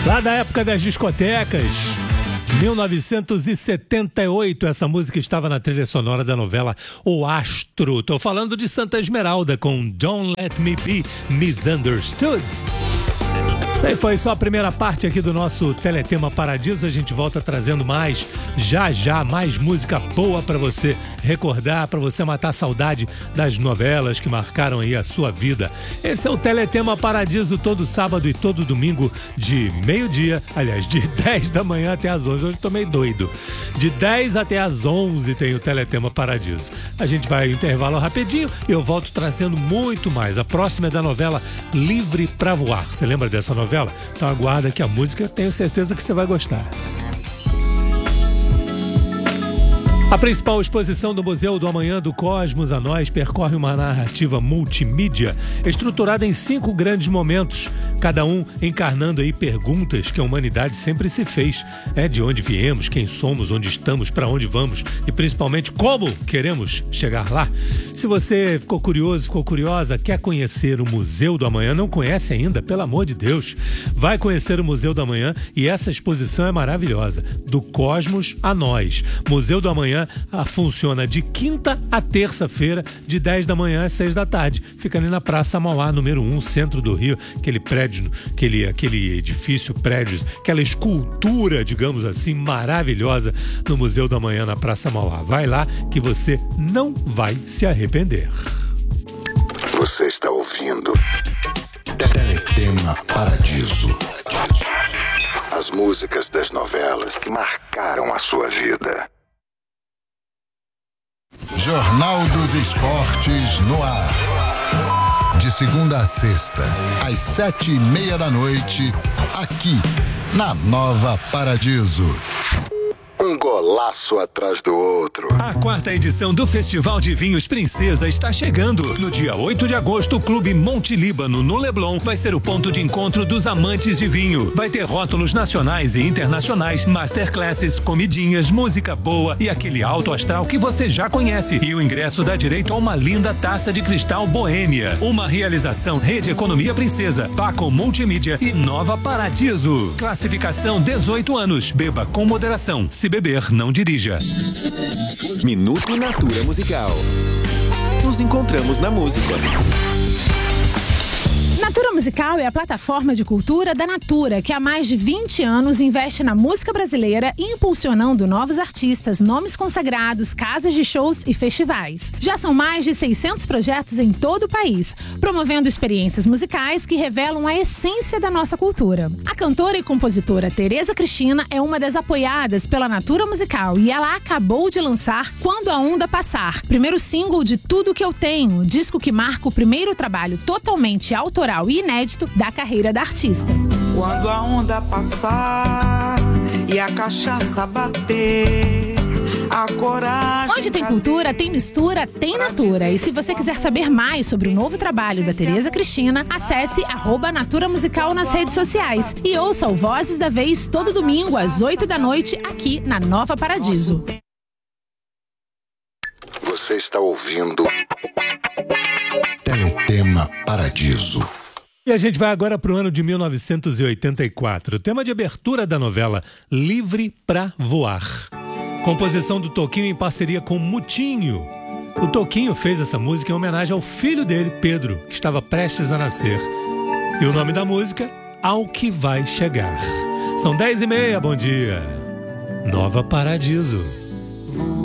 Lá da época das discotecas, 1978, essa música estava na trilha sonora da novela O Astro. Tô falando de Santa Esmeralda com Don't Let Me Be Misunderstood. Isso aí foi só a primeira parte aqui do nosso Teletema Paradiso. A gente volta trazendo mais, já, mais música boa pra você recordar, pra você matar a saudade das novelas que marcaram aí a sua vida. Esse é o Teletema Paradiso todo sábado e todo domingo de meio-dia, aliás, de 10 da manhã até as 11. Hoje eu tô meio doido. De 10 até as 11 tem o Teletema Paradiso. A gente vai intervalo rapidinho e eu volto trazendo muito mais. A próxima é da novela Livre pra Voar. Você lembra dessa novela? Então aguarda que a música, tenho certeza que você vai gostar. A principal exposição do Museu do Amanhã do Cosmos a Nós percorre uma narrativa multimídia estruturada em 5 grandes momentos, cada um encarnando aí perguntas que a humanidade sempre se fez, de onde viemos, quem somos, onde estamos, para onde vamos e principalmente como queremos chegar lá. Se você ficou curioso, ficou curiosa, quer conhecer o Museu do Amanhã, não conhece ainda, pelo amor de Deus, vai conhecer o Museu do Amanhã e essa exposição é maravilhosa, do Cosmos a Nós. Museu do Amanhã funciona de quinta a terça-feira, de 10 da manhã às 6 da tarde. Fica ali na Praça Mauá, número 1, centro do Rio, aquele prédio, aquele edifício, prédios, aquela escultura, digamos assim, maravilhosa no Museu do Amanhã na Praça Mauá. Vai lá que você não vai se arrepender. Você está ouvindo Teletema Paradiso. As músicas das novelas que marcaram a sua vida. Jornal dos Esportes no ar. De segunda a sexta, às 7:30 da noite, aqui na Nova Paradiso. Um golaço atrás do outro. A 4ª edição do Festival de Vinhos Princesa está chegando. No dia 8 de agosto, o Clube Monte Líbano, no Leblon, vai ser o ponto de encontro dos amantes de vinho. Vai ter rótulos nacionais e internacionais, masterclasses, comidinhas, música boa e aquele alto astral que você já conhece. E o ingresso dá direito a uma linda taça de cristal Boêmia. Uma realização Rede Economia Princesa, Paco Multimídia e Nova Paradiso. Classificação 18 anos. Beba com moderação. Se beber, não dirija. Minuto Natura Musical. Nos encontramos na música. Natura Musical é a plataforma de cultura da Natura, que há mais de 20 anos investe na música brasileira, impulsionando novos artistas, nomes consagrados, casas de shows e festivais. Já são mais de 600 projetos em todo o país, promovendo experiências musicais que revelam a essência da nossa cultura. A cantora e compositora Tereza Cristina é uma das apoiadas pela Natura Musical e ela acabou de lançar Quando a Onda Passar, primeiro single de Tudo Que Eu Tenho, disco que marca o primeiro trabalho totalmente autoral e inédito da carreira da artista. Quando a onda passar e a cachaça bater, a coragem... Onde tem cultura, tem mistura, tem Natura. E se você quiser saber mais sobre o novo trabalho da Tereza Cristina, acesse @Natura Musical nas redes sociais e ouça o Vozes da Vez todo domingo às 8 da noite aqui na Nova Paradiso. Você está ouvindo Teletema Paradiso. E a gente vai agora para o ano de 1984. Tema de abertura da novela Livre pra Voar. Composição do Toquinho em parceria com Mutinho. O Toquinho fez essa música em homenagem ao filho dele, Pedro, que estava prestes a nascer. E o nome da música, Ao Que Vai Chegar. São 10:30, bom dia. Nova Paradiso.